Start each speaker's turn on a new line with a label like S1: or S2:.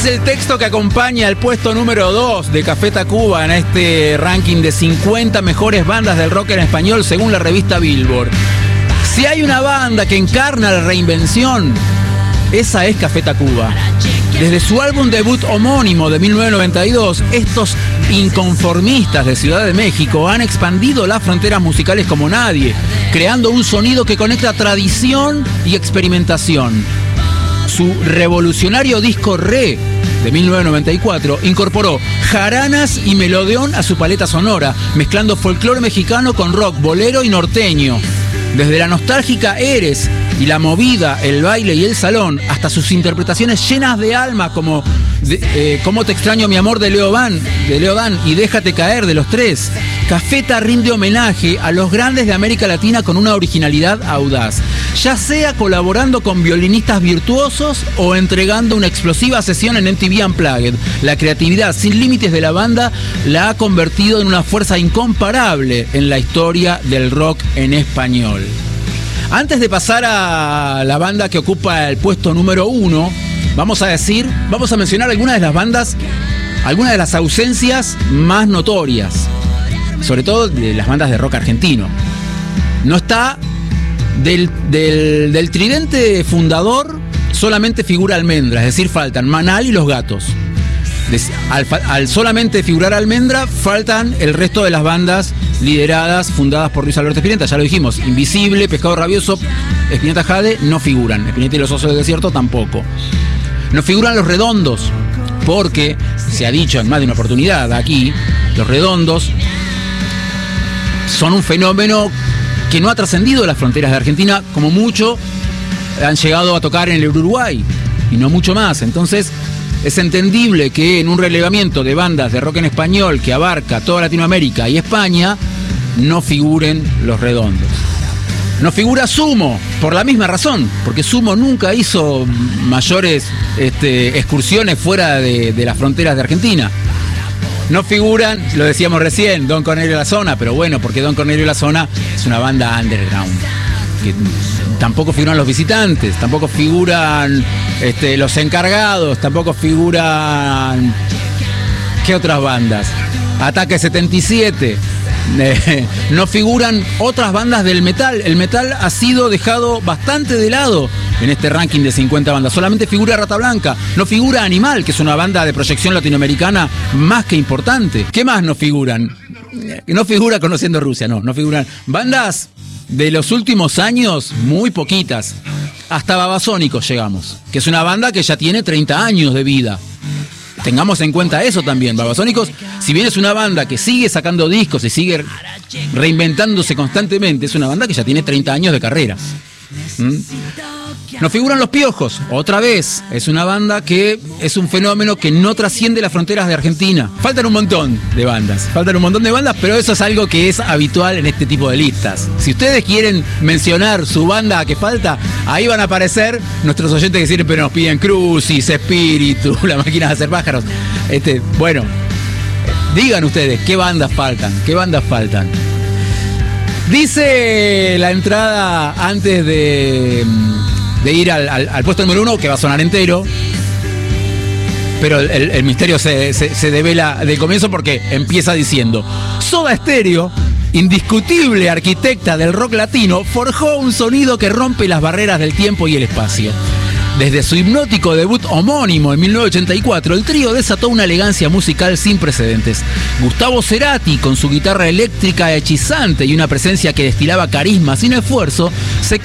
S1: Es el texto que acompaña el puesto número 2 de Café Tacuba en este ranking de 50 mejores bandas del rock en español según la revista Billboard. Si hay una banda que encarna la reinvención, esa es Café Tacuba. Desde su álbum debut homónimo de 1992, estos inconformistas de Ciudad de México han expandido las fronteras musicales como nadie, creando un sonido que conecta tradición y experimentación. Su revolucionario disco Re de 1994 incorporó jaranas y melodeón a su paleta sonora, mezclando folclore mexicano con rock, bolero y norteño. Desde la nostálgica Eres y la movida, el baile y el salón, hasta sus interpretaciones llenas de alma como Cómo te extraño mi amor de Leo Dan y Déjate caer de Los Tres. Cafeta rinde homenaje a los grandes de América Latina con una originalidad audaz, ya sea colaborando con violinistas virtuosos o entregando una explosiva sesión en MTV Unplugged. La creatividad sin límites de la banda la ha convertido en una fuerza incomparable en la historia del rock en español. Antes de pasar a la banda que ocupa el puesto número 1, vamos a mencionar algunas de las bandas, algunas de las ausencias más notorias, sobre todo de las bandas de rock argentino. No está del tridente fundador, solamente figura Almendra, es decir, faltan Manal y Los Gatos. Al solamente figurar Almendra, faltan el resto de las bandas lideradas, fundadas por Luis Alberto Spinetta. Ya lo dijimos, Invisible, Pescado Rabioso, Spinetta Jade no figuran. Spinetta y los Osos del Desierto tampoco. No figuran Los Redondos, porque se ha dicho en más de una oportunidad aquí, Los Redondos son un fenómeno que no ha trascendido las fronteras de Argentina. Como mucho han llegado a tocar en el Uruguay y no mucho más. Entonces es entendible que en un relevamiento de bandas de rock en español que abarca toda Latinoamérica y España no figuren Los Redondos. No figura Sumo, por la misma razón, porque Sumo nunca hizo mayores excursiones fuera de las fronteras de Argentina. No figuran, lo decíamos recién, Don Cornelio y la Zona, pero bueno, porque Don Cornelio y la Zona es una banda underground. Que tampoco figuran Los Visitantes, tampoco figuran Los Encargados, tampoco figuran... ¿Qué otras bandas? Ataque 77. No figuran otras bandas del metal. El metal ha sido dejado bastante de lado en este ranking de 50 bandas. Solamente figura Rata Blanca. No figura Animal, que es una banda de proyección latinoamericana más que importante. ¿Qué más no figuran? No figura Conociendo Rusia, no figuran. Bandas de los últimos años, muy poquitas. Hasta Babasónicos llegamos, que es una banda que ya tiene 30 años de vida. Tengamos en cuenta eso también. Babasónicos, si bien es una banda que sigue sacando discos y sigue reinventándose constantemente, es una banda que ya tiene 30 años de carrera. No figuran Los Piojos, otra vez. Es una banda que es un fenómeno que no trasciende las fronteras de Argentina. Faltan un montón de bandas, pero eso es algo que es habitual en este tipo de listas. Si ustedes quieren mencionar su banda que falta, ahí van a aparecer nuestros oyentes que siempre nos piden Crucis, Espíritu, La Máquina de Hacer Pájaros. Bueno, digan ustedes qué bandas faltan. Dice la entrada antes de ir al puesto número 1, que va a sonar entero, pero el misterio se devela del comienzo porque empieza diciendo: Soda Stereo, indiscutible arquitecta del rock latino, forjó un sonido que rompe las barreras del tiempo y el espacio. Desde su hipnótico debut homónimo en 1984, el trío desató una elegancia musical sin precedentes. Gustavo Cerati, con su guitarra eléctrica hechizante y una presencia que destilaba carisma sin esfuerzo, se